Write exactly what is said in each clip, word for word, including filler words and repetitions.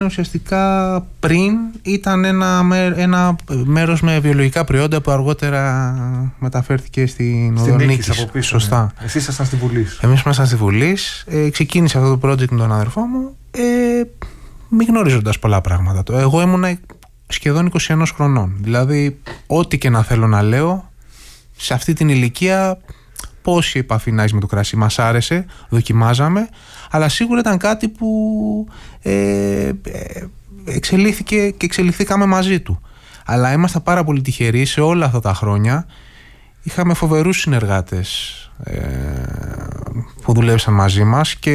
Ουσιαστικά πριν ήταν ένα, ένα μέρος με βιολογικά προϊόντα που αργότερα μεταφέρθηκε στην οδό Νίκης. Από πίσω, σωστά. Ναι. Εσείς ήσασταν στη Βουλής. Εμείς ήμασταν στη Βουλής. Ε, ξεκίνησε αυτό το project με τον αδερφό μου, ε, μη γνωρίζοντας πολλά πράγματα. Εγώ ήμουνα σχεδόν είκοσι ένα χρονών. Δηλαδή, ό,τι και να θέλω να λέω, σε αυτή την ηλικία, πόση επαφή να έχεις με το κρασί. Μας άρεσε, δοκιμάζαμε, αλλά σίγουρα ήταν κάτι που ε, ε, εξελίχθηκε και εξελιχθήκαμε μαζί του. Αλλά είμαστε πάρα πολύ τυχεροί σε όλα αυτά τα χρόνια. Είχαμε φοβερούς συνεργάτες ε, που δουλεύσαν μαζί μας και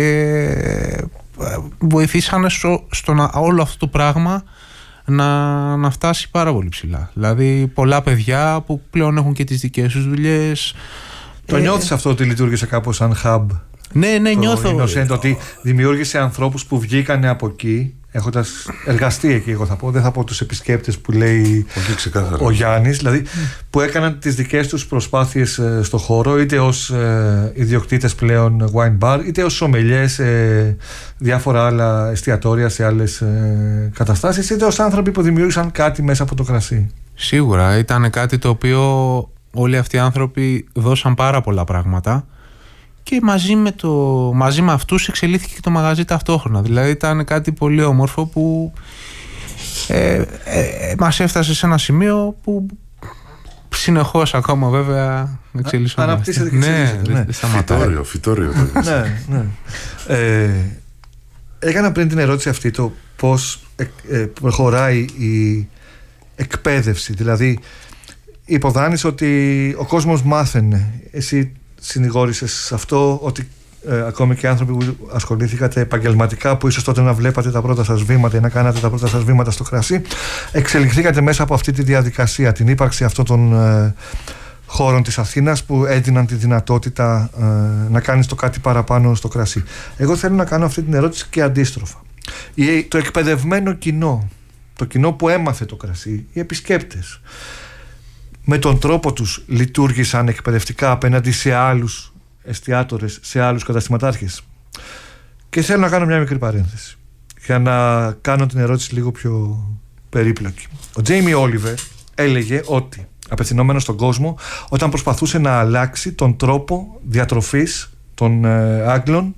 ε, βοηθήσανε στο, στο να, όλο αυτό το πράγμα να, να φτάσει πάρα πολύ ψηλά. Δηλαδή πολλά παιδιά που πλέον έχουν και τις δικές τους δουλειές. Το ε, νιώθεις αυτό ότι λειτουργήσε κάπως σαν hub? Ναι, ναι, το νιώθω. Innocent, ότι δημιούργησε ανθρώπους που βγήκανε από εκεί, έχοντας εργαστεί εκεί, εγώ θα πω. Δεν θα πω τους επισκέπτες που λέει ο Γιάννης, δηλαδή mm. που έκαναν τις δικές τους προσπάθειες ε, στο χώρο, είτε ως ε, ιδιοκτήτες πλέον wine bar, είτε ως σομελιές σε διάφορα άλλα εστιατόρια, σε άλλες ε, καταστάσεις, είτε ως άνθρωποι που δημιούργησαν κάτι μέσα από το κρασί. Σίγουρα ήταν κάτι το οποίο όλοι αυτοί οι άνθρωποι δώσαν πάρα πολλά πράγματα. Και μαζί με, το, μαζί με αυτούς εξελίχθηκε και το μαγαζί ταυτόχρονα. Δηλαδή ήταν κάτι πολύ όμορφο που ε, ε, ε, μας έφτασε σε ένα σημείο που συνεχώς ακόμα βέβαια εξελισσόμαστε. Αναπτύσσεται και εξελίσσεται. Ναι, ναι. Φυτόριο, φυτόριο. ναι, ναι. Ε, έκανα πριν την ερώτηση αυτή, το πώς ε, ε, προχωράει η εκπαίδευση. Δηλαδή υποδάνεις ότι ο κόσμος μάθαινε. Εσύ συνηγόρησες σε αυτό, ότι ε, ακόμη και άνθρωποι που ασχολήθηκατε επαγγελματικά, που ίσως τότε να βλέπατε τα πρώτα σας βήματα ή να κάνατε τα πρώτα σας βήματα στο κρασί, εξελιχθήκατε μέσα από αυτή τη διαδικασία, την ύπαρξη αυτών των ε, χώρων της Αθήνας που έδιναν τη δυνατότητα ε, να κάνεις το κάτι παραπάνω στο κρασί. Εγώ θέλω να κάνω αυτή την ερώτηση και αντίστροφα. Η, το εκπαιδευμένο κοινό, το κοινό που έμαθε το κρασί, οι επισκέπτες, με τον τρόπο τους λειτουργήσαν εκπαιδευτικά απέναντι σε άλλους εστιατόρες, σε άλλους καταστηματάρχες? Και θέλω να κάνω μια μικρή παρένθεση για να κάνω την ερώτηση λίγο πιο περίπλοκη. Ο Τζέιμι Όλιβερ έλεγε ότι, απευθυνόμενος στον κόσμο, όταν προσπαθούσε να αλλάξει τον τρόπο διατροφής των ε, Άγγλων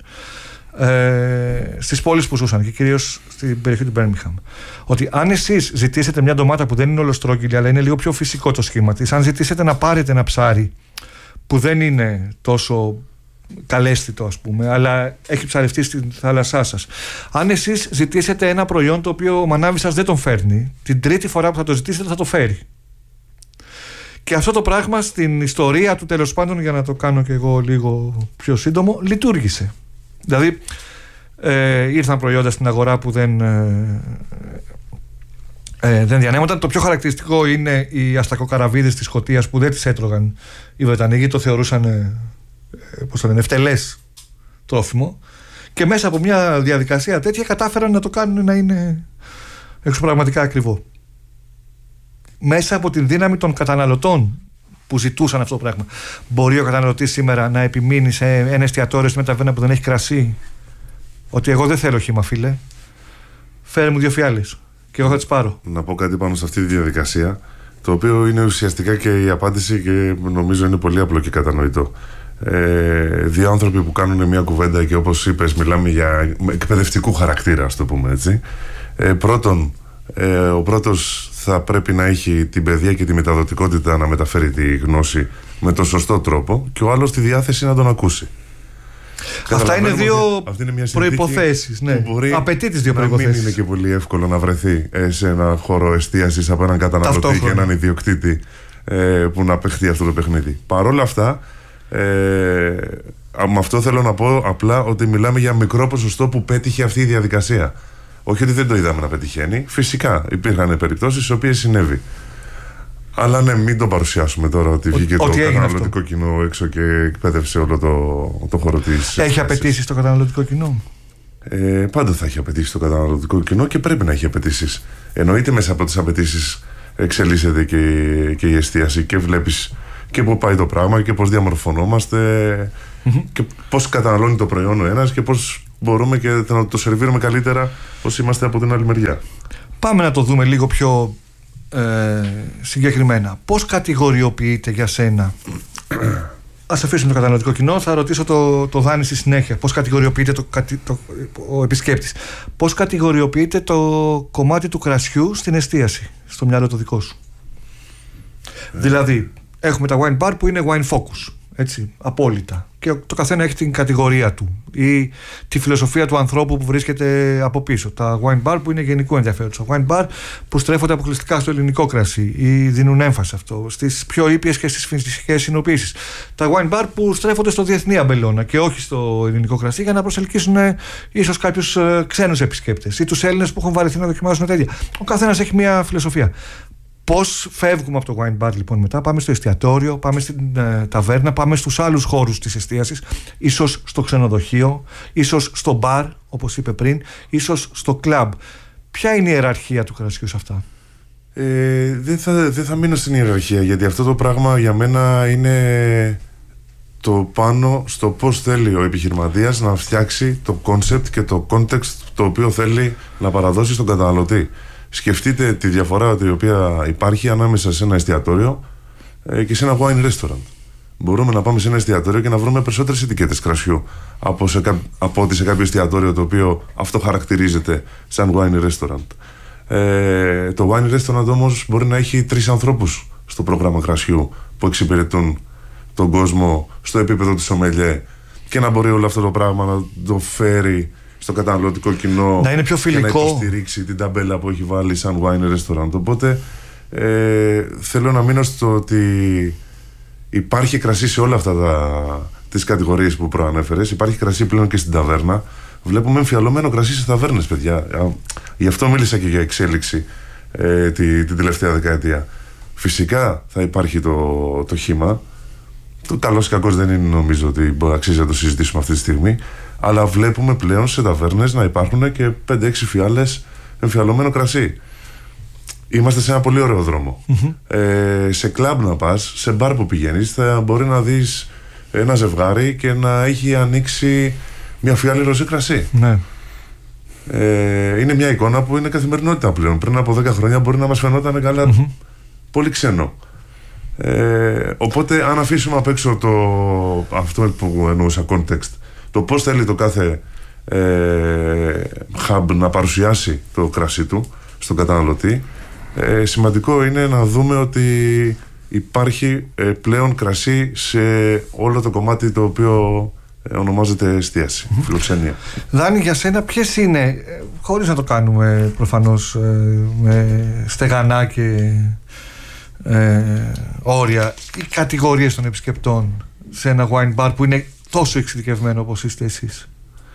ε, στις πόλεις που ζούσαν και κυρίως στην περιοχή του Μπέρμιγχαμ, ότι αν εσείς ζητήσετε μια ντομάτα που δεν είναι ολοστρόγγυλη αλλά είναι λίγο πιο φυσικό το σχήμα της, αν ζητήσετε να πάρετε ένα ψάρι που δεν είναι τόσο καλέσθητο, ας πούμε, αλλά έχει ψαρευτεί στην θάλασσά σας, αν εσείς ζητήσετε ένα προϊόν το οποίο ο μανάβης σας δεν τον φέρνει, την τρίτη φορά που θα το ζητήσετε θα το φέρει. Και αυτό το πράγμα στην ιστορία του, τέλος πάντων, για να το κάνω και εγώ λίγο πιο σύντομο, λειτουργήσε. Δηλαδή ε, ήρθαν προϊόντα στην αγορά που δεν, ε, ε, δεν διανέμονταν. Το πιο χαρακτηριστικό είναι οι αστακοκαραβίδες της Σκωτίας που δεν τις έτρωγαν οι Βρετανοί, το θεωρούσαν ε, πώς το λένε, ευτελές τρόφιμο, και μέσα από μια διαδικασία τέτοια κατάφεραν να το κάνουν να είναι εξωπραγματικά ακριβό. Μέσα από την δύναμη των καταναλωτών που ζητούσαν αυτό το πράγμα. Μπορεί ο καταναλωτής σήμερα να επιμείνει σε ένα εστιατόριο στη Μεταβένα που δεν έχει κρασί, ότι εγώ δεν θέλω χύμα, φίλε, φέρε μου δύο φιάλες και εγώ θα τις πάρω? Να πω κάτι πάνω σε αυτή τη διαδικασία, το οποίο είναι ουσιαστικά και η απάντηση και νομίζω είναι πολύ απλό και κατανοητό. Ε, δύο άνθρωποι που κάνουν μια κουβέντα και όπως είπες μιλάμε για εκπαιδευτικού χαρακτήρα, ας το πούμε έτσι. Ε, πρώτον, ε, ο πρώτος θα πρέπει να έχει την παιδεία και τη μεταδοτικότητα να μεταφέρει τη γνώση με τον σωστό τρόπο και ο άλλος τη διάθεση να τον ακούσει. Αυτά είναι δύο προϋποθέσεις. Ναι. Απαιτεί τις δύο προϋποθέσεις. Δεν είναι και πολύ εύκολο να βρεθεί σε ένα χώρο εστίασης από έναν καταναλωτή ταυτόχρονα και έναν ιδιοκτήτη ε, που να παιχτεί αυτό το παιχνίδι. Παρ' όλα αυτά, ε, με αυτό θέλω να πω απλά ότι μιλάμε για μικρό ποσοστό που πέτυχε αυτή η διαδικασία. Όχι ότι δεν το είδαμε να πετυχαίνει. Φυσικά υπήρχαν περιπτώσεις στις οποίες συνέβη. Αλλά ναι, μην το παρουσιάσουμε τώρα ότι βγήκε το καταναλωτικό κοινό έξω και εκπαίδευσε όλο το, το χώρο της. Έχει απαιτήσεις το καταναλωτικό κοινό? Ε, πάντα θα έχει απαιτήσεις το καταναλωτικό κοινό και πρέπει να έχει απαιτήσεις. Εννοείται μέσα από τις απαιτήσεις εξελίσσεται και, και η εστίαση και βλέπεις και πού πάει το πράγμα και πώς διαμορφωνόμαστε mm-hmm. και πώς καταναλώνει το προϊόν ο ένας και πώς μπορούμε και να το σερβίρουμε καλύτερα όσοι είμαστε από την άλλη μεριά. Πάμε να το δούμε λίγο πιο ε, συγκεκριμένα. Πώς κατηγοριοποιείται για σένα? Ας αφήσουμε το καταναλωτικό κοινό, θα ρωτήσω το, το Δάνη στη συνέχεια. Πώς κατηγοριοποιείται το, το, ο επισκέπτης? Πώς κατηγοριοποιείται το κομμάτι του κρασιού στην εστίαση, στο μυαλό το δικό σου? Ε. Δηλαδή, έχουμε τα wine bar που είναι wine focus, έτσι, απόλυτα. Και το καθένα έχει την κατηγορία του ή τη φιλοσοφία του ανθρώπου που βρίσκεται από πίσω. Τα wine bar που είναι γενικού ενδιαφέροντος. Τα wine bar που στρέφονται αποκλειστικά στο ελληνικό κρασί ή δίνουν έμφαση αυτό, στις πιο ήπιες και στις φυσικές συνοποίησεις. Τα wine bar που στρέφονται στο διεθνή αμπελώνα και όχι στο ελληνικό κρασί, για να προσελκύσουν ίσως κάποιους ξένους επισκέπτες ή τους Έλληνες που έχουν βαρεθεί να δοκιμάσουν τέτοια. Ο καθένας έχει μια φιλοσοφία. Πώς φεύγουμε από το wine bar λοιπόν μετά? Πάμε στο εστιατόριο, πάμε στην ε, ταβέρνα, πάμε στους άλλους χώρους της εστίασης, ίσως στο ξενοδοχείο, ίσως στο μπαρ, όπως είπε πριν, ίσως στο κλαμπ. Ποια είναι η ιεραρχία του κρασιού σε αυτά? Ε, δεν, θα, δεν θα μείνω στην ιεραρχία, γιατί αυτό το πράγμα για μένα είναι το πάνω στο πώς θέλει ο επιχειρηματίας να φτιάξει το concept και το context το οποίο θέλει να παραδώσει στον καταναλωτή. Σκεφτείτε τη διαφορά η οποία υπάρχει ανάμεσα σε ένα εστιατόριο ε, και σε ένα wine restaurant. Μπορούμε να πάμε σε ένα εστιατόριο και να βρούμε περισσότερες ετικέτες κρασιού από, σε, από ότι σε κάποιο εστιατόριο το οποίο αυτό χαρακτηρίζεται σαν wine restaurant. Ε, το wine restaurant όμως μπορεί να έχει τρεις ανθρώπους στο πρόγραμμα κρασιού που εξυπηρετούν τον κόσμο στο επίπεδο του σομελιέ και να μπορεί όλο αυτό το πράγμα να το φέρει στο καταναλωτικό κοινό, να είναι πιο φιλικό και να υποστηρίξει την ταμπέλα που έχει βάλει σαν wine restaurant. Οπότε ε, θέλω να μείνω στο ότι υπάρχει κρασί σε όλα αυτά τα, τις κατηγορίες που προανέφερες. Υπάρχει κρασί πλέον και στην ταβέρνα. Βλέπουμε εμφιαλωμένο κρασί σε ταβέρνες, παιδιά. Γι' αυτό μίλησα και για εξέλιξη ε, τη, την τελευταία δεκαετία. Φυσικά θα υπάρχει το, το χύμα. Το καλός ή κακός δεν είναι, νομίζω ότι αξίζει να το συζητήσουμε αυτή τη στιγμή. Αλλά βλέπουμε πλέον σε ταβέρνες να υπάρχουν και πέντε έξι φιάλες εμφιαλωμένο κρασί. Είμαστε σε ένα πολύ ωραίο δρόμο. Mm-hmm. Ε, σε κλαμπ να πας, σε μπαρ που πηγαίνεις, θα μπορεί να δεις ένα ζευγάρι και να έχει ανοίξει μια φιάλη ροζέ κρασί. Ναι. Ε, είναι μια εικόνα που είναι καθημερινότητα πλέον. Πριν από δέκα χρόνια μπορεί να μας φαινόταν καλά, mm-hmm. πολύ ξένο. Ε, οπότε αν αφήσουμε απ' έξω το, αυτό που εννοούσα context, το πώς θέλει το κάθε ε, hub να παρουσιάσει το κρασί του στον καταναλωτή, ε, σημαντικό είναι να δούμε ότι υπάρχει ε, πλέον κρασί σε όλο το κομμάτι το οποίο ε, ονομάζεται εστίαση, mm-hmm. φιλοξενία. Δάνη, για σένα ποιες είναι, ε, χωρίς να το κάνουμε προφανώς ε, με στεγανά και ε, όρια, οι κατηγορίες των επισκεπτών σε ένα wine bar που είναι τόσο εξειδικευμένο όπως είστε εσείς?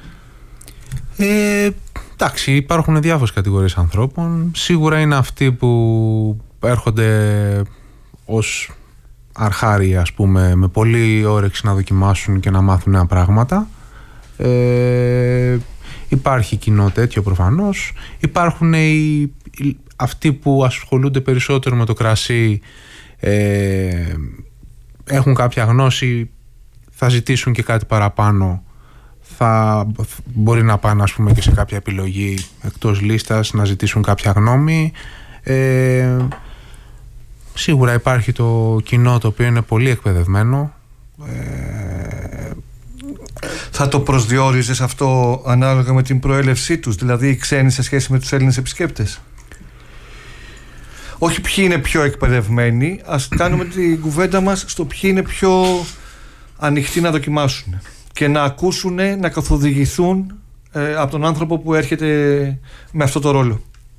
Ε, εντάξει, υπάρχουν διάφορες κατηγορίες ανθρώπων. Σίγουρα είναι αυτοί που έρχονται ως αρχάρια, ας πούμε, με πολύ όρεξη να δοκιμάσουν και να μάθουν νέα πράγματα. Ε, υπάρχει κοινό τέτοιο προφανώς. Υπάρχουν οι, οι, αυτοί που ασχολούνται περισσότερο με το κρασί, ε, έχουν κάποια γνώση, θα ζητήσουν και κάτι παραπάνω, θα μπορεί να πάνε, ας πούμε, και σε κάποια επιλογή εκτός λίστας, να ζητήσουν κάποια γνώμη. Ε, σίγουρα υπάρχει το κοινό το οποίο είναι πολύ εκπαιδευμένο. Ε, θα το προσδιορίζεις αυτό ανάλογα με την προέλευσή τους, δηλαδή οι ξένοι σε σχέση με τους Έλληνες επισκέπτες? Όχι ποιοι είναι πιο εκπαιδευμένοι, ας κάνουμε την κουβέντα μας στο ποιοι είναι πιο ανοιχτοί να δοκιμάσουν και να ακούσουν, να καθοδηγηθούν ε, από τον άνθρωπο που έρχεται με αυτό το ρόλο.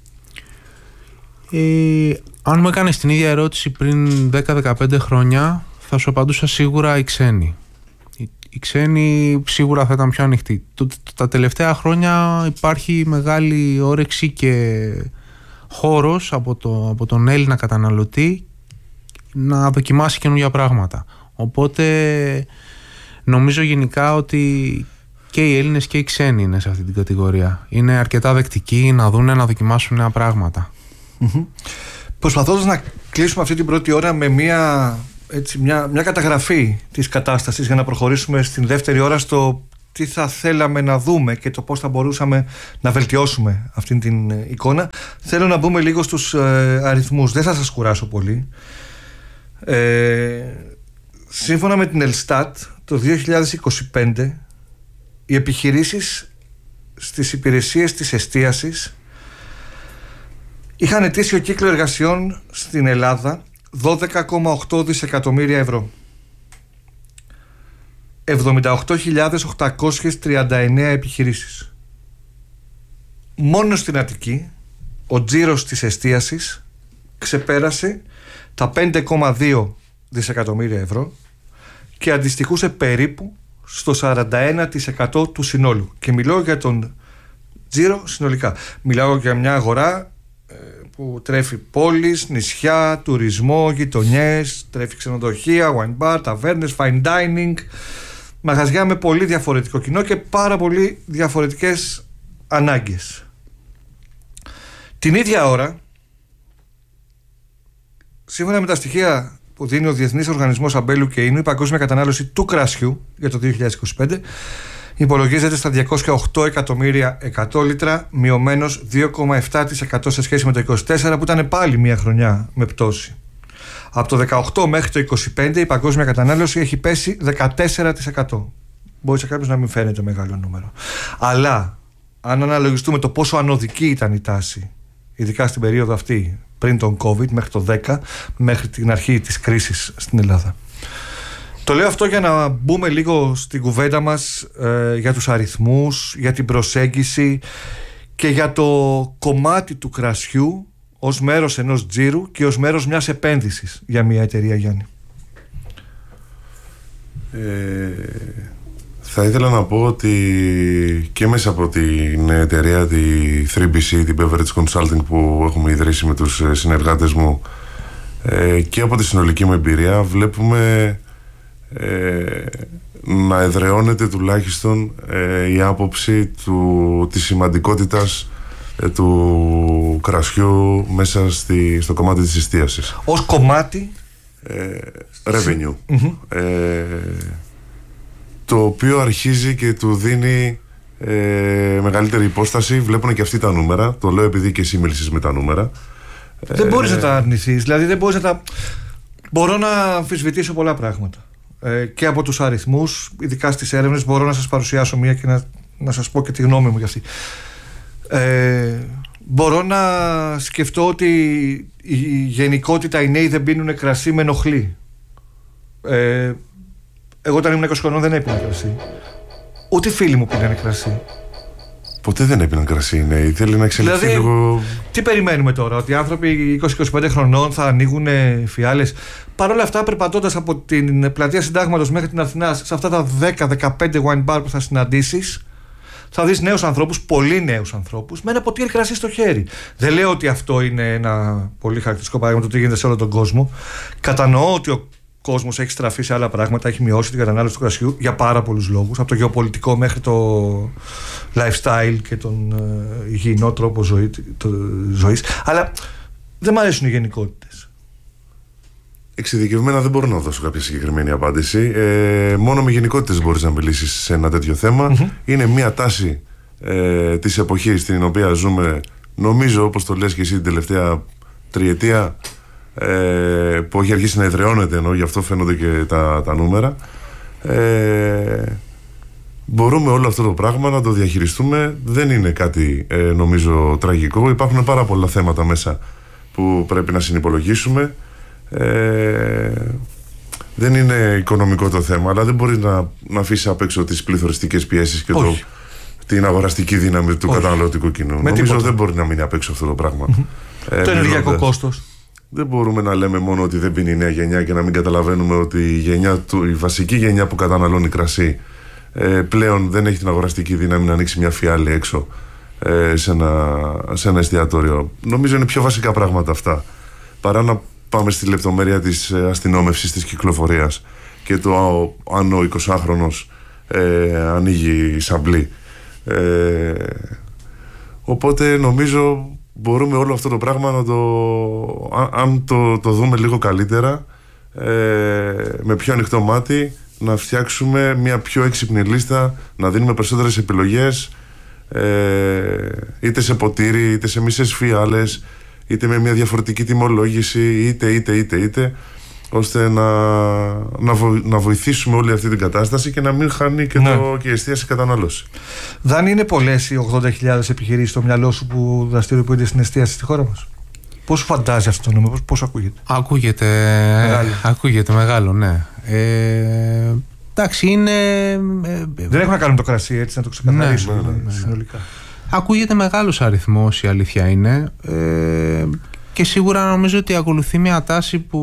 Ε, αν μου έκανες την ίδια ερώτηση πριν δέκα με δεκαπέντε χρόνια, θα σου απαντούσα σίγουρα οι ξένοι. Οι, οι ξένοι σίγουρα θα ήταν πιο ανοιχτοί. Το, το, τα τελευταία χρόνια υπάρχει μεγάλη όρεξη και χώρος από, το, από τον Έλληνα καταναλωτή να δοκιμάσει καινούργια πράγματα. Οπότε νομίζω γενικά ότι και οι Έλληνες και οι ξένοι είναι σε αυτή την κατηγορία. Είναι αρκετά δεκτικοί να δουν, να δοκιμάσουν νέα πράγματα. Mm-hmm. Προσπαθώντας να κλείσουμε αυτή την πρώτη ώρα με μια, έτσι, μια, μια καταγραφή της κατάστασης για να προχωρήσουμε στην δεύτερη ώρα στο τι θα θέλαμε να δούμε και το πώς θα μπορούσαμε να βελτιώσουμε αυτήν την εικόνα, θέλω να μπούμε λίγο στους ε, αριθμούς. Δεν θα σας κουράσω πολύ. Ε, σύμφωνα με την Ελστάτ, το δύο χιλιάδες είκοσι πέντε οι επιχειρήσεις στις υπηρεσίες της εστίασης είχαν ετήσιο κύκλο εργασιών στην Ελλάδα δώδεκα κόμμα οκτώ δισεκατομμύρια ευρώ. εβδομήντα οκτώ χιλιάδες οκτακόσιες τριάντα εννέα επιχειρήσεις. Μόνο στην Αττική ο τζίρος της εστίασης ξεπέρασε τα πέντε κόμμα δύο δισεκατομμύρια ευρώ και αντιστοιχούσε περίπου στο σαράντα ένα τοις εκατό του συνόλου. Και μιλάω για τον τζίρο συνολικά. Μιλάω για μια αγορά που τρέφει πόλεις, νησιά, τουρισμό, γειτονιές, τρέφει ξενοδοχεία, wine bar, ταβέρνες, fine dining, μαγαζιά με πολύ διαφορετικό κοινό και πάρα πολύ διαφορετικές ανάγκες. Την ίδια ώρα, σύμφωνα με τα στοιχεία που δίνει ο Διεθνής Οργανισμός Αμπέλου και Ίνου, η παγκόσμια κατανάλωση του κρασιού για το δύο χιλιάδες είκοσι πέντε υπολογίζεται στα διακόσια οκτώ εκατομμύρια εκατό λίτρα, μειωμένος δύο κόμμα επτά τοις εκατό σε σχέση με το είκοσι τέσσερα, που ήταν πάλι μια χρονιά με πτώση. Από το δεκαοκτώ μέχρι το είκοσι πέντε η παγκόσμια κατανάλωση έχει πέσει δεκατέσσερα τοις εκατό. Μπορεί σε κάποιος να μην φαίνεται μεγάλο νούμερο. Αλλά αν αναλογιστούμε το πόσο ανωδική ήταν η τάση, ειδικά στην περίοδο αυτή πριν τον COVID, μέχρι το δέκα, μέχρι την αρχή της κρίσης στην Ελλάδα. Το λέω αυτό για να μπούμε λίγο στην κουβέντα μας ε, για τους αριθμούς, για την προσέγγιση και για το κομμάτι του κρασιού ως μέρος ενός τζίρου και ως μέρος μιας επένδυσης για μια εταιρεία, Γιάννη. Ε, θα ήθελα να πω ότι και μέσα από την εταιρεία τη θρι μπι σι, την Beverage Consulting που έχουμε ιδρύσει με τους συνεργάτες μου, ε, και από τη συνολική μου εμπειρία βλέπουμε ε, να εδραιώνεται τουλάχιστον ε, η άποψη του, της σημαντικότητας ε, του κρασιού μέσα στη, στο κομμάτι της εστίασης. Ως κομμάτι ε, revenue. Mm-hmm. Ε, το οποίο αρχίζει και του δίνει ε, μεγαλύτερη υπόσταση. Βλέπουν και αυτοί τα νούμερα. Το λέω επειδή και εσύ μίλησες με τα νούμερα. Δεν ε, μπορείς να τα αρνηθείς. Δηλαδή δεν μπορείς να τα... Μπορώ να αμφισβητήσω πολλά πράγματα. Ε, και από τους αριθμούς, ειδικά στις έρευνες, μπορώ να σας παρουσιάσω μία και να, να σας πω και τη γνώμη μου για αυτή. Ε, μπορώ να σκεφτώ ότι η γενικότητα, οι νέοι δεν πίνουν κρασί, με ενοχλεί. Ε, εγώ όταν ήμουν είκοσι χρονών δεν έπινα κρασί. Ούτε οι φίλοι μου πίνανε κρασί. Ποτέ δεν έπιναν κρασί, ναι. Θέλει να εξελιχθεί δηλαδή, λίγο. Τι περιμένουμε τώρα, ότι οι άνθρωποι είκοσι με είκοσι πέντε χρονών θα ανοίγουν φιάλες? Παρ' όλα αυτά, περπατώντας από την πλατεία Συντάγματος μέχρι την Αθηνά, σε αυτά τα δέκα με δεκαπέντε wine bar που θα συναντήσεις, θα δεις νέους ανθρώπους, πολύ νέους ανθρώπους, με ένα ποτήρι κρασί στο χέρι. Δεν λέω ότι αυτό είναι ένα πολύ χαρακτηριστικό παράδειγμα του τι γίνεται σε όλο τον κόσμο. Κατανοώ ότι ο κόσμος έχει στραφεί σε άλλα πράγματα, έχει μειώσει την κατανάλωση του κρασιού για πάρα πολλούς λόγους, από το γεωπολιτικό μέχρι το lifestyle και τον ε, υγιεινό τρόπο ζωή, το, ζωής. Αλλά δεν μου αρέσουν οι γενικότητες. Εξειδικευμένα δεν μπορώ να δώσω κάποια συγκεκριμένη απάντηση. Ε, μόνο με γενικότητες μπορείς να μιλήσεις σε ένα τέτοιο θέμα. Mm-hmm. Είναι μια τάση ε, της εποχής στην οποία ζούμε, νομίζω, όπως το λες και εσύ, την τελευταία τριετία, Ε, που έχει αρχίσει να εδραιώνεται, ενώ γι' αυτό φαίνονται και τα, τα νούμερα. Ε, μπορούμε όλο αυτό το πράγμα να το διαχειριστούμε. Δεν είναι κάτι ε, νομίζω τραγικό. Υπάρχουν πάρα πολλά θέματα μέσα που πρέπει να συνυπολογίσουμε. Ε, δεν είναι οικονομικό το θέμα, αλλά δεν μπορεί να, να αφήσει απ' έξω τις πληθωριστικές πιέσεις και το, την αγοραστική δύναμη του Όχι. καταναλωτικού κοινού. Με νομίζω τίποτα. Δεν μπορεί να μείνει απ' έξω αυτό το πράγμα. Mm-hmm. Ε, το ενεργειακό κόστος. Δεν μπορούμε να λέμε μόνο ότι δεν πίνει η νέα γενιά και να μην καταλαβαίνουμε ότι η, γενιά του, η βασική γενιά που καταναλώνει κρασί ε, πλέον δεν έχει την αγοραστική δύναμη να ανοίξει μια φιάλη έξω ε, σε, ένα, σε ένα εστιατόριο. Νομίζω είναι πιο βασικά πράγματα αυτά, παρά να πάμε στη λεπτομέρεια της αστυνόμευσης της κυκλοφορίας και το αν ο εικοσάχρονος ε, ανοίγει σαμπλί. Ε, οπότε νομίζω μπορούμε όλο αυτό το πράγμα να το, αν το, το δούμε λίγο καλύτερα, ε, με πιο ανοιχτό μάτι, να φτιάξουμε μια πιο έξυπνη λίστα, να δίνουμε περισσότερες επιλογές, ε, είτε σε ποτήρι, είτε σε μισές φιάλες, είτε με μια διαφορετική τιμολόγηση, είτε, είτε, είτε, είτε, ώστε να, να, βο, να βοηθήσουμε όλη αυτή την κατάσταση και να μην χάνει και, ναι. το, και η εστίαση κατανάλωση. Δεν είναι πολλές οι ογδόντα χιλιάδες επιχειρήσεις στο μυαλό σου που δραστηριοποιούνται στην εστίαση στη χώρα μας? Πώς σου φαντάζει αυτό το νούμερο, πώς ακούγεται? Ακούγεται μεγάλο, ακούγεται μεγάλο, ναι. Ε, εντάξει, είναι... Δεν έχουν να κάνουν το κρασί, έτσι, να το ξεκαθαρίσουμε, ναι, ναι, ναι, συνολικά. Ακούγεται μεγάλος αριθμός, η αλήθεια είναι. Ε, και σίγουρα νομίζω ότι ακολουθεί μια τάση που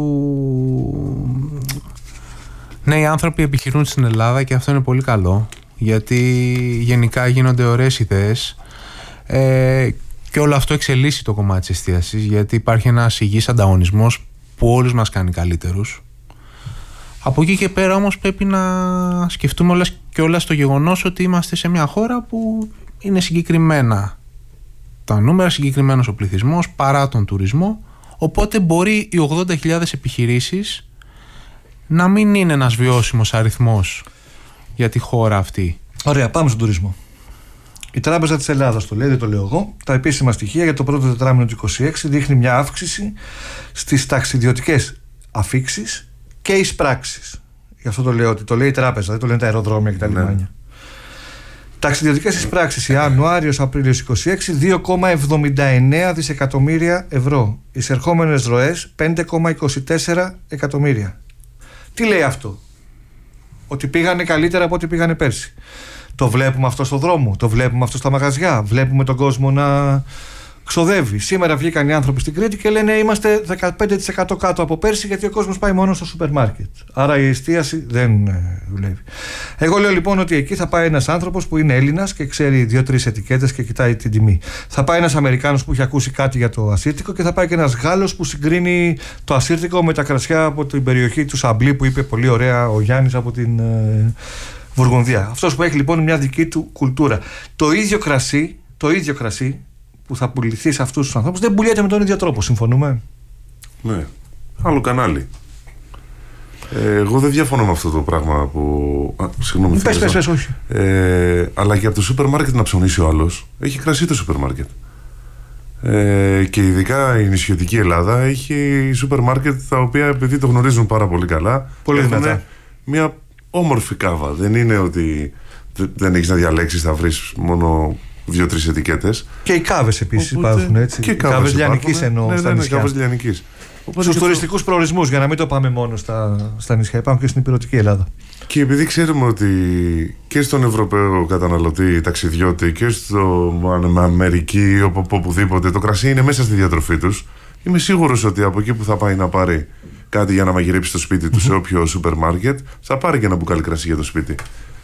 νέοι άνθρωποι επιχειρούν στην Ελλάδα, και αυτό είναι πολύ καλό, γιατί γενικά γίνονται ωραίες ιδέες. Ε, Και όλο αυτό εξελίσσει το κομμάτι της εστίασης, γιατί υπάρχει ένας υγιής ανταγωνισμός που όλους μας κάνει καλύτερους. Από εκεί και πέρα όμως πρέπει να σκεφτούμε όλα και όλα στο γεγονός ότι είμαστε σε μια χώρα που είναι συγκεκριμένα τα νούμερα, συγκεκριμένος ο πληθυσμός παρά τον τουρισμό, οπότε μπορεί οι ογδόντα χιλιάδες επιχειρήσεις να μην είναι ένας βιώσιμος αριθμός για τη χώρα αυτή. Ωραία, πάμε στον τουρισμό. Η Τράπεζα της Ελλάδας το λέει, δεν το λέω εγώ. Τα επίσημα στοιχεία για το πρώτο τετράμινο του είκοσι έξι δείχνει μια αύξηση στις ταξιδιωτικές αφίξεις και εισπράξεις. Γι' αυτό το λέω, ότι το λέει η Τράπεζα, δεν το λένε τα αεροδρόμια και τα λιμάνια. Ναι. Ταξιδιωτικές εισπράξεις Ιανουάριος-Απρίλιος είκοσι έξι, δύο κόμμα εβδομήντα εννέα δισεκατομμύρια ευρώ. Εισερχόμενες ροές πέντε κόμμα είκοσι τέσσερα εκατομμύρια. Τι λέει αυτό? Ότι πήγανε καλύτερα από ό,τι πήγανε πέρσι. Το βλέπουμε αυτό στο δρόμο, το βλέπουμε αυτό στα μαγαζιά, βλέπουμε τον κόσμο να ξοδεύει. Σήμερα βγήκαν οι άνθρωποι στην Κρήτη και λένε είμαστε δεκαπέντε τοις εκατό κάτω από πέρσι, γιατί ο κόσμος πάει μόνο στο σούπερ μάρκετ. Άρα η εστίαση δεν δουλεύει. Εγώ λέω λοιπόν ότι εκεί θα πάει ένας άνθρωπος που είναι Έλληνας και ξέρει δύο-τρεις ετικέτες και κοιτάει την τιμή. Θα πάει ένας Αμερικάνος που έχει ακούσει κάτι για το ασύρτικο, και θα πάει και ένας Γάλλος που συγκρίνει το ασύρτικο με τα κρασιά από την περιοχή του Σαμπλί, που είπε πολύ ωραία ο Γιάννης από την Βουργουνδία. Αυτός που έχει λοιπόν μια δική του κουλτούρα. Το ίδιο κρασί, το ίδιο κρασί που θα πουληθεί σε αυτούς τους ανθρώπους δεν πουλιέται με τον ίδιο τρόπο. Συμφωνούμε? Ναι. Άλλο κανάλι. Ε, εγώ δεν διαφωνώ με αυτό το πράγμα που. Α, συγγνώμη. Πες, πες, πες, όχι. Ε, αλλά και από το σούπερ μάρκετ να ψωνίσει ο άλλος, έχει κρασί το σούπερ μάρκετ. Ε, και ειδικά η νησιωτική Ελλάδα έχει σούπερ μάρκετ τα οποία, επειδή το γνωρίζουν πάρα πολύ καλά, πολύ έχουν μια όμορφη κάβα. Δεν είναι ότι δεν έχεις να διαλέξεις, θα βρεις μόνο δύο-τρεις ετικέτες. Και οι κάβες επίσης υπάρχουν, έτσι. Και οι κάβες λιανικής εννοώ, ναι, στα ναι, ναι, νησιά. κάβες λιανικής. Στους τουριστικούς προορισμούς, για να μην το πάμε μόνο στα, στα νησιά, υπάρχουν και στην υπηρετική Ελλάδα. Και επειδή ξέρουμε ότι και στον Ευρωπαίο καταναλωτή, ταξιδιώτη, και στο Αμερική ή οπου, οπουδήποτε, το κρασί είναι μέσα στη διατροφή τους, είμαι σίγουρος ότι από εκεί που θα πάει να πάρει κάτι για να μαγειρέψει στο σπίτι του, mm-hmm. σε όποιο σούπερ μάρκετ, θα πάρει και ένα μπουκάλι κρασί για το σπίτι.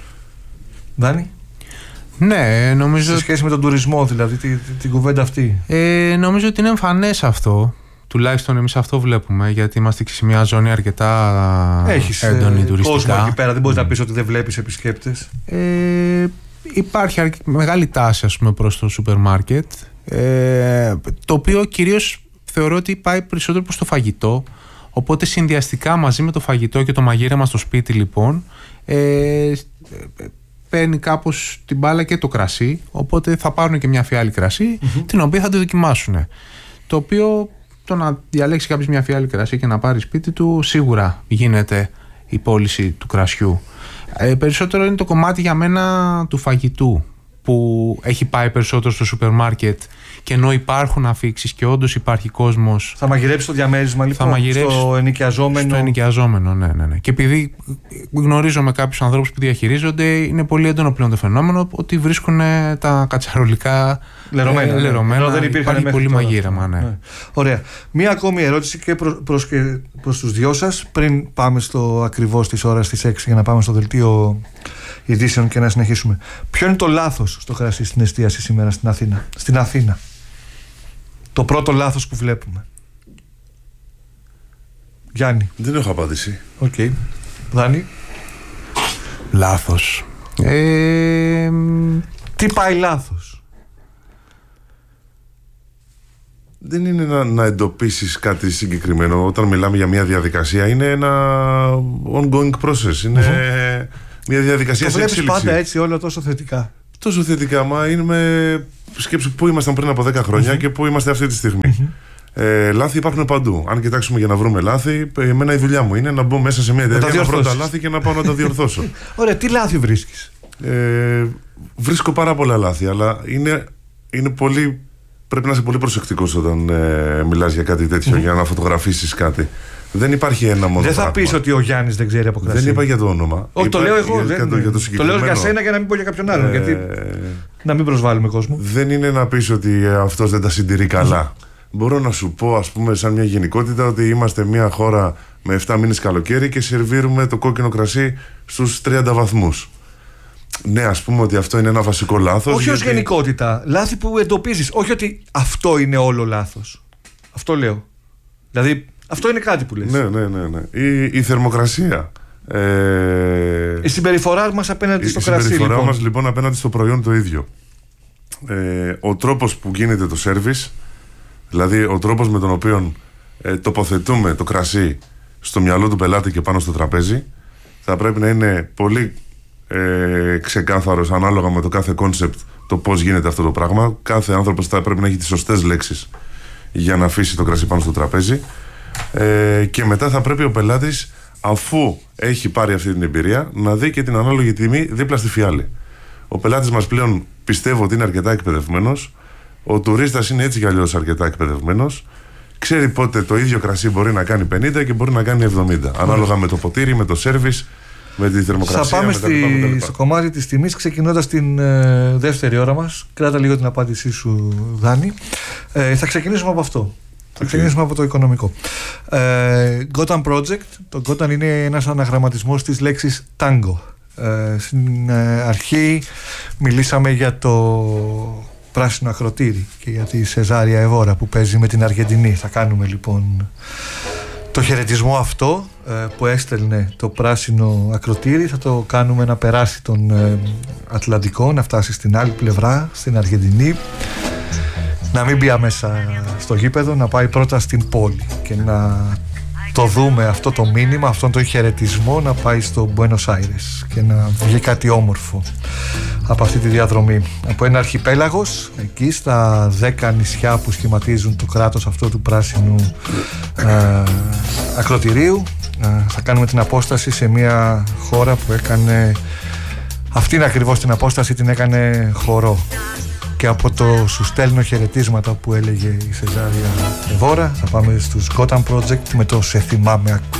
Δάνη. Ναι, νομίζω. Σε σχέση με τον τουρισμό, δηλαδή, την, την κουβέντα αυτή. Ε, νομίζω ότι είναι εμφανές αυτό. Τουλάχιστον εμείς αυτό βλέπουμε, γιατί είμαστε και σε μια ζώνη αρκετά Έχεις, έντονη ε, τουριστικά. Κόσμο εκεί πέρα, δεν μπορείς mm. να πεις ότι δεν βλέπεις επισκέπτες. Ε, υπάρχει αρκε... μεγάλη τάση, ας πούμε, προς το σούπερ μάρκετ, ε, το οποίο κυρίως θεωρώ ότι πάει περισσότερο προς το φαγητό. Οπότε συνδυαστικά μαζί με το φαγητό και το μαγείρεμα στο σπίτι, λοιπόν, ε, παίρνει κάπως την μπάλα και το κρασί. Οπότε θα πάρουν και μια φιάλη κρασί, mm-hmm. την οποία θα το δοκιμάσουν. Το οποίο, το να διαλέξει κάποιος μια φιάλη κρασί και να πάρει σπίτι του, σίγουρα γίνεται η πώληση του κρασιού. Ε, περισσότερο είναι το κομμάτι για μένα του φαγητού, που έχει πάει περισσότερο στο σούπερ μάρκετ, και ενώ υπάρχουν αφίξεις και όντως υπάρχει κόσμος. Θα μαγειρέψει το διαμέρισμα, λοιπόν, στο ενοικιαζόμενο. Στο ενοικιαζόμενο, ναι, ναι, ναι. Και επειδή γνωρίζω με κάποιους ανθρώπους που διαχειρίζονται, είναι πολύ έντονο πλέον το φαινόμενο ότι βρίσκουν τα κατσαρολικά λερωμένα. Ε, λερωμένα. Ενώ δεν υπήρχαν υπάρχει πολύ τώρα. μαγείρεμα, ναι. ναι. Ωραία. Μία ακόμη ερώτηση και προς, προς, και προς τους δυο σας, πριν πάμε στο ακριβώς της ώρας της έξι για να πάμε στο δελτίο ειδήσεων και να συνεχίσουμε. Ποιο είναι το λάθος στο κρασί στην εστίαση σήμερα στην Αθήνα? Στην Αθήνα. Το πρώτο λάθος που βλέπουμε. Γιάννη. Δεν έχω απάντηση. Οκ. Okay. Δάνη. Λάθος. Ε... Τι πάει λάθος? δεν είναι να, να εντοπίσεις κάτι συγκεκριμένο. Όταν μιλάμε για μια διαδικασία, είναι ένα ongoing process. Είναι mm-hmm. μια διαδικασία σε εξέλιξη. Το βλέπεις πάντα έτσι όλο τόσο θετικά. Τόσο θετικά, μα είναι με σκέψου πού ήμασταν πριν από δέκα χρόνια mm-hmm. και πού είμαστε αυτή τη στιγμή. Mm-hmm. Ε, λάθη υπάρχουν παντού. Αν κοιτάξουμε για να βρούμε λάθη, εμένα η δουλειά μου είναι να μπω μέσα σε μια εταιρεία, να βρω τα λάθη και να πάω να τα διορθώσω. Ωραία, τι λάθη βρίσκεις? Ε, βρίσκω πάρα πολλά λάθη, αλλά είναι, είναι πολύ, πρέπει να είσαι πολύ προσεκτικός όταν ε, μιλάς για κάτι τέτοιο, mm. για να φωτογραφίσεις κάτι. Δεν υπάρχει ένα μόνο. Δεν θα πράγμα. πεις ότι ο Γιάννης δεν ξέρει από κρασί. Δεν είπα για το όνομα. Όχι, το λέω εγώ. Για, δεν, το, για το, το λέω για σένα και να μην πω για κάποιον άλλον. Ε, γιατί να μην προσβάλλουμε κόσμο. Δεν είναι να πεις ότι αυτός δεν τα συντηρεί καλά. Mm. Μπορώ να σου πω, ας πούμε, σαν μια γενικότητα, ότι είμαστε μια χώρα με επτά μήνες καλοκαίρι και σερβίρουμε το κόκκινο κρασί στους τριάντα βαθμούς. Ναι, ας πούμε ότι αυτό είναι ένα βασικό λάθος. Όχι γιατί... ως γενικότητα. Λάθη που εντοπίζεις. Όχι ότι αυτό είναι όλο λάθος. Αυτό λέω. Δηλαδή, αυτό είναι κάτι που λες. Ναι, ναι, ναι. ναι. Η, η θερμοκρασία. Ε... Η συμπεριφορά μας απέναντι η, στο η κρασί. Η συμπεριφορά λοιπόν. μας λοιπόν απέναντι στο προϊόν το ίδιο. Ε, ο τρόπος που γίνεται το σέρβις, δηλαδή ο τρόπος με τον οποίο ε, τοποθετούμε το κρασί στο μυαλό του πελάτη και πάνω στο τραπέζι, θα πρέπει να είναι πολύ ε, ξεκάθαρος ανάλογα με το κάθε κόνσεπτ το πώς γίνεται αυτό το πράγμα. Κάθε άνθρωπος θα πρέπει να έχει τις σωστές λέξεις για να αφήσει το κρασί πάνω στο τραπέζι, ε, και μετά θα πρέπει ο πελάτης, αφού έχει πάρει αυτή την εμπειρία, να δει και την ανάλογη τιμή δίπλα στη φιάλη. Ο πελάτης μας πλέον πιστεύω ότι είναι αρκετά εκπαιδευμένος. Ο τουρίστας είναι έτσι κι αλλιώς αρκετά εκπαιδευμένος. Ξέρει πότε το ίδιο κρασί μπορεί να κάνει πενήντα και μπορεί να κάνει εβδομήντα. Mm. Ανάλογα με το ποτήρι, με το σέρβις, με τη θερμοκρασία. Θα πάμε στη, στο κομμάτι της τιμής, ξεκινώντας την ε, δεύτερη ώρα μας. Κράτα λίγο την απάντησή σου, Δάνη. Ε, θα ξεκινήσουμε από αυτό. Θα okay. ξεκινήσουμε από το οικονομικό. Ε, Gotham Project. Το Gotham είναι ένας αναγραμματισμός της λέξης tango. Ε, στην ε, αρχή μιλήσαμε για το πράσινο ακροτήρι και για τη Σεζάρια Εβόρα που παίζει με την Αργεντινή. Θα κάνουμε λοιπόν το χαιρετισμό αυτό ε, που έστελνε το πράσινο ακροτήρι, θα το κάνουμε να περάσει τον ε, Ατλαντικό, να φτάσει στην άλλη πλευρά, στην Αργεντινή, να μην μπει μέσα στο γήπεδο, να πάει πρώτα στην πόλη και να το δούμε αυτό το μήνυμα, αυτόν τον χαιρετισμό να πάει στο Buenos Aires και να βγει κάτι όμορφο από αυτή τη διαδρομή. Από ένα αρχιπέλαγος, εκεί στα δέκα νησιά που σχηματίζουν το κράτος αυτό του πράσινου ε, ακροτηρίου, ε, θα κάνουμε την απόσταση σε μια χώρα που έκανε, αυτήν ακριβώς την απόσταση την έκανε χορό. Και από το «Σου στέλνω χαιρετίσματα» που έλεγε η Σεζάρια Εβόρα, θα πάμε στους Gotham Project με το «Σε θυμάμαι ακόμα».